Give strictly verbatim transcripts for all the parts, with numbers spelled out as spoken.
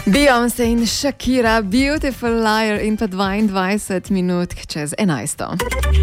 Beyoncé in Shakira, Beautiful Liar in pa dvaindvajset minut čez enajsto.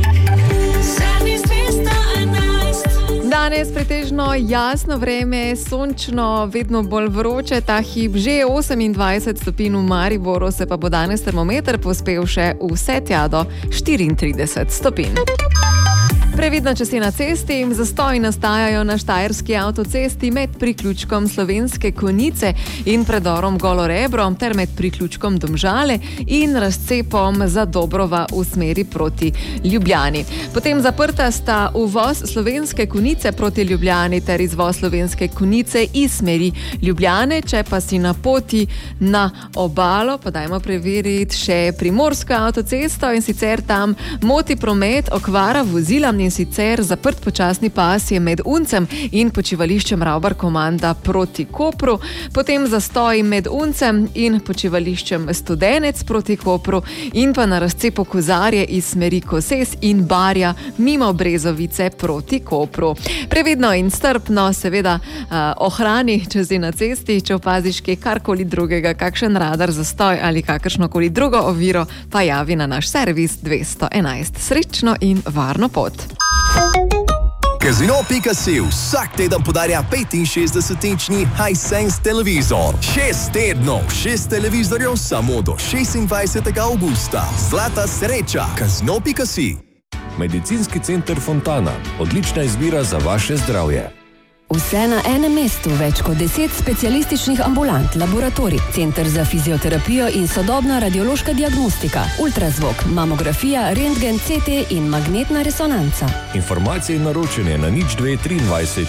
Danes pretežno jasno vreme, sončno, vedno bolj vroče, ta hip že osemindvajset stopinj v Mariboru, se pa bo danes termometer povzpel še vse tja do štiriintrideset stopinj. Previdno, če si na cesti, zastoji nastajajo na štajerski avtocesti med priključkom Slovenske Konjice in predorom Golo Rebro ter med priključkom Domžale in razcepom Zadobrova v smeri proti Ljubljani. Potem zaprta sta uvoz Slovenske Konjice proti Ljubljani ter izvoz Slovenske Konjice iz smeri Ljubljane. Če pa si na poti na obalo, pa dajmo preveriti še primorsko avtocesto, in sicer tam moti promet okvara vozila in sicer zaprt počasni pas je med Uncem in počivališčem Ravbar Komanda proti Kopru, potem zastoj med Uncem in počivališčem Studenec proti Kopru in pa na razcepu Kozarje iz smeri Koses in Barja mimo Brezovice proti Kopru. Previdno in strpno seveda uh, ohrani, če si na cesti, če opaziš kaj karkoli drugega, kakšen radar, zastoj ali kakršnokoli drugo oviro, pa javi na naš servis dvesto enajst. Srečno in varno pot! Casino pika si vsak teden podarja petinšestdesetinčni Hisense televizor. Šest tednov, šest televizorjev samo do šestindvajsetega avgusta. Zlata sreča. Casino pika si. Medicinski center Fontana. Odlična izbira za vaše zdravje. Vse na enem mestu, več kot deset specialističnih ambulant, laboratorij, center za fizioterapijo in sodobna radiološka diagnostika, ultrazvok, mamografija, rentgen, C T in magnetna resonanca. Informacije in naročanje na nič dve triindvajset